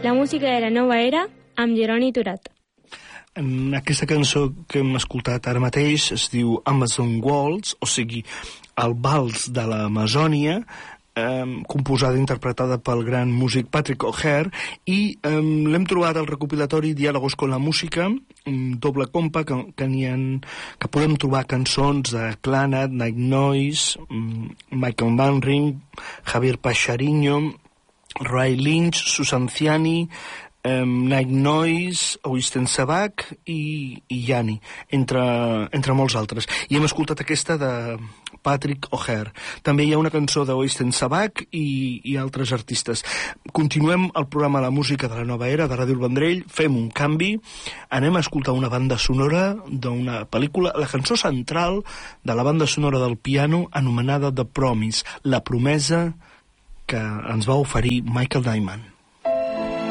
la música de la nova era amb Jeroni Turat. En aquesta cançó que hem escoltat ara mateix es diu Amazon Waltz, o sigui, el vals de l'Amazònia, composada i interpretada pel gran músic Patrick O'Hare, i l'hem trobat al recopilatori Diálogos con la Música, un doble compa que podem trobar cançons de Clannad, Night Noise, Michael Manring, Javier Pachariño, Ray Lynch, Susan Ciani, Night Noise, Oysten Sabak i Yanni, entre molts altres. I hem escoltat aquesta de Patrick O'Hare. També hi ha una cançó d'Oysten Sabak i altres artistes. Continuem el programa La Música de la Nova Era de Ràdio El Vendrell, fem un canvi, anem a escoltar una banda sonora d'una pel·lícula, la cançó central de la banda sonora del piano anomenada The Promise, la promesa que ens va oferir Michael Nyman.